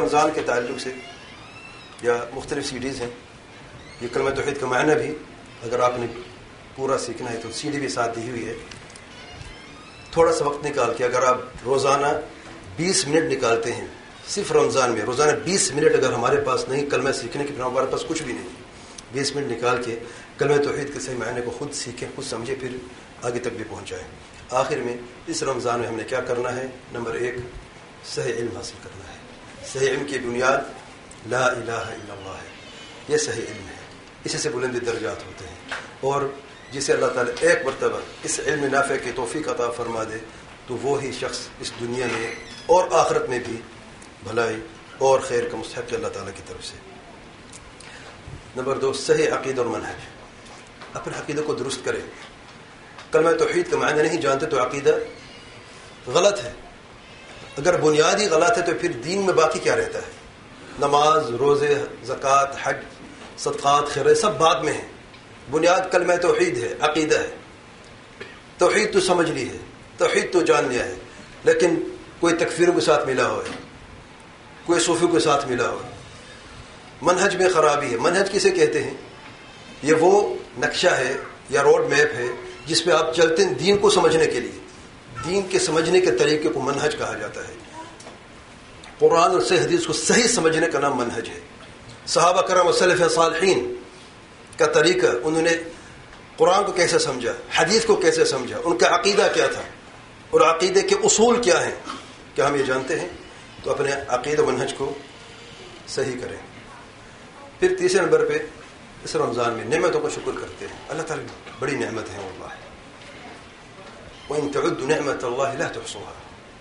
رمضان کے تعلق سے یا مختلف CDs ہیں. یہ کلمہ توحید کا معنی بھی اگر آپ نے پورا سیکھنا ہے تو CD بھی ساتھ دی ہوئی ہے. تھوڑا سا وقت نکال کے اگر آپ روزانہ 20 منٹ نکالتے ہیں صرف رمضان میں، روزانہ 20 منٹ اگر ہمارے پاس نہیں کلمہ سیکھنے کے، پھر ہمارے پاس کچھ بھی نہیں. 20 منٹ نکال کے کلمہ توحید کے صحیح معنی کو خود سیکھیں، خود سمجھیں، پھر آگے تک بھی پہنچائیں. آخر میں اس رمضان میں ہم نے کیا کرنا ہے؟ نمبر 1 صحیح علم حاصل کرنا ہے. صحیح علم کی بنیاد لا الہ الا اللہ ہے. یہ صحیح علم ہے، اسی سے بلند درجات ہوتے ہیں. اور جسے اللہ تعالیٰ ایک مرتبہ اس علم نافع کی توفیق عطا فرما دے تو وہی شخص اس دنیا میں اور آخرت میں بھی بھلائی اور خیر کا مستحق ہے اللہ تعالیٰ کی طرف سے. نمبر 2 صحیح عقیدہ اور منہج. اپنے عقیدہ کو درست کریں. کلمہ توحید کا معنی نہیں جانتے تو عقیدہ غلط ہے. اگر بنیاد ہی غلط ہے تو پھر دین میں باقی کیا رہتا ہے؟ نماز، روزے، زکوٰۃ، حج، صدقات، خیرات سب بعد میں ہیں. بنیاد کلمہ توحید ہے، عقیدہ ہے. توحید تو سمجھ لی ہے، توحید تو جان لیا ہے، لیکن کوئی تکفیروں کے ساتھ ملا ہوا ہے، کوئی صوفیوں کے ساتھ ملا ہوا ہے. منہج میں خرابی ہے. منہج کسے کہتے ہیں؟ یہ وہ نقشہ ہے یا روڈ میپ ہے جس پہ آپ چلتے ہیں دین کو سمجھنے کے لیے. دین کے سمجھنے کے طریقے کو منہج کہا جاتا ہے. قرآن اور صحیح حدیث کو صحیح سمجھنے کا نام منہج ہے. صحابہ کرام و سلف صالحین کا طریقہ، انہوں نے قرآن کو کیسے سمجھا، حدیث کو کیسے سمجھا، ان کا عقیدہ کیا تھا اور عقیدے کے اصول کیا ہیں، کیا ہم یہ جانتے ہیں؟ تو اپنے عقیدہ منہج کو صحیح کریں. پھر تیسرے نمبر پہ اس رمضان میں نعمتوں کا شکر کرتے ہیں. اللہ تعالیٰ بڑی نعمت ہے واللہ. وَإِن تَعُدُّوا نِعْمَةَ اللَّهِ لَا تُحْصُوهَا.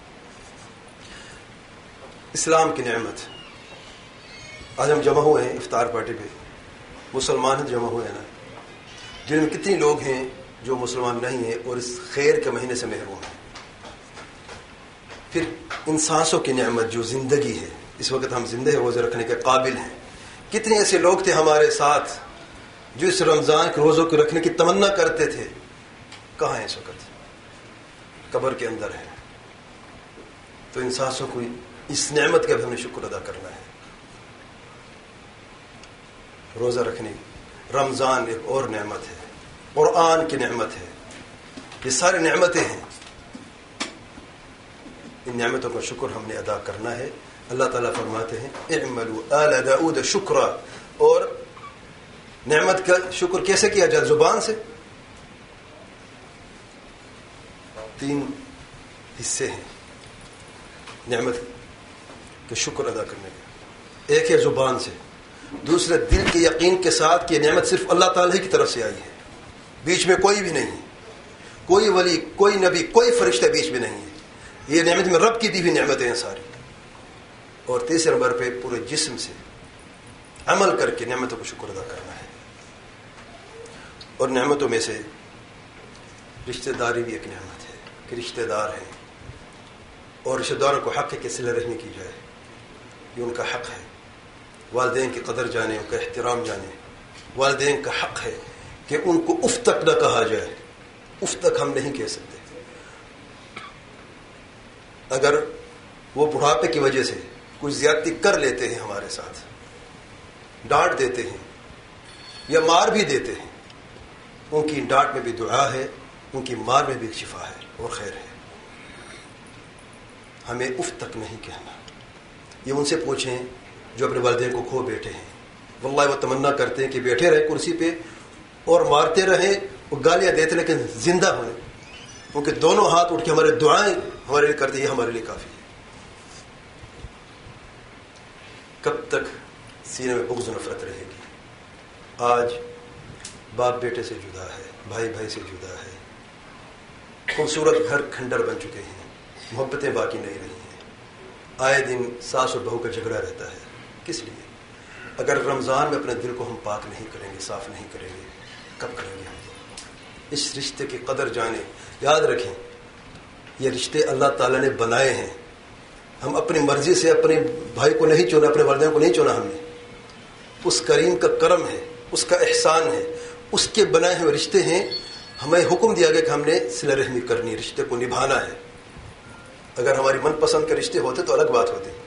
اسلام کی نعمت. آج ہم جمع ہوئے ہیں افطار پارٹی پہ. مسلمان جمع ہوئے ہیں نا، جن میں کتنی لوگ ہیں جو مسلمان نہیں ہیں اور اس خیر کے مہینے سے محروم ہیں. پھر ان سانسوں کی نعمت جو زندگی ہے، اس وقت ہم زندہ روزے رکھنے کے قابل ہیں. کتنے ایسے لوگ تھے ہمارے ساتھ جو اس رمضان کے روزوں کو رکھنے کی تمنا کرتے تھے، کہاں ہیں اس وقت؟ قبر کے اندر ہے. تو ان سانسوں کو، اس نعمت کا بھی ہمیں شکر ادا کرنا ہے. روزہ رکھنے، رمضان ایک اور نعمت ہے، قرآن کی نعمت ہے، یہ ساری نعمتیں ہیں. ان نعمتوں کا شکر ہم نے ادا کرنا ہے. اللہ تعالیٰ فرماتے ہیں اعملوا آل داؤد شکرا. اور نعمت کا شکر کیسے کیا جائے؟ زبان سے. 3 حصے ہیں نعمت کے شکر ادا کرنے کے. ایک ہے زبان سے، دوسرے دل کے یقین کے ساتھ کہ یہ نعمت صرف اللہ تعالیٰ کی طرف سے آئی ہے، بیچ میں کوئی بھی نہیں ہے، کوئی ولی، کوئی نبی، کوئی فرشتہ بیچ میں نہیں ہے. یہ نعمت میں رب کی دی ہوئی نعمتیں ہیں ساری. اور تیسرے نمبر پہ پورے جسم سے عمل کر کے نعمتوں کو شکر ادا کرنا ہے. اور نعمتوں میں سے رشتہ داری بھی ایک نعمت ہے کہ رشتہ دار ہیں، اور رشتہ داروں کو حق ہے کہ صلہ رحمی کی جائے. یہ ان کا حق ہے. والدین کی قدر جانیں، ان کا احترام جانیں. والدین کا حق ہے کہ ان کو اف تک نہ کہا جائے. اف تک ہم نہیں کہہ سکتے. اگر وہ بڑھاپے کی وجہ سے کچھ زیادتی کر لیتے ہیں ہمارے ساتھ، ڈانٹ دیتے ہیں یا مار بھی دیتے ہیں، ان کی ڈانٹ میں بھی دعا ہے، ان کی مار میں بھی شفا ہے اور خیر ہے. ہمیں اف تک نہیں کہنا. یہ ان سے پوچھیں جو اپنے والدین کو کھو بیٹھے ہیں. واللہ وہ تمنا کرتے ہیں کہ بیٹھے رہے کرسی پہ اور مارتے رہیں اور گالیاں دیتے لیکن زندہ ہوئے. ان کے دونوں ہاتھ اٹھ کے ہمارے دعائیں ہمارے لیے کرتے، یہ ہمارے لیے کافی ہے. کب تک سینے میں بغض و نفرت رہے گی؟ آج باپ بیٹے سے جدا ہے، بھائی بھائی سے جدا ہے، خوبصورت گھر کھنڈر بن چکے ہیں، محبتیں باقی نہیں رہی ہیں. آئے دن ساس اور بہو کا جھگڑا رہتا ہے. کس لیے؟ اگر رمضان میں اپنے دل کو ہم پاک نہیں کریں گے، صاف نہیں کریں گے، کب کریں گے ہم؟ اس رشتے کی قدر جانیں. یاد رکھیں یہ رشتے اللہ تعالیٰ نے بنائے ہیں. ہم اپنی مرضی سے اپنے بھائی کو نہیں چنا، اپنے والدین کو نہیں چنا. ہم نے اس کریم کا کرم ہے، اس کا احسان ہے، اس کے بنائے ہوئے رشتے ہیں. ہمیں حکم دیا گیا کہ ہم نے صلہ رحمی کرنی، رشتے کو نبھانا ہے. اگر ہماری من پسند کے رشتے ہوتے تو الگ بات ہوتی.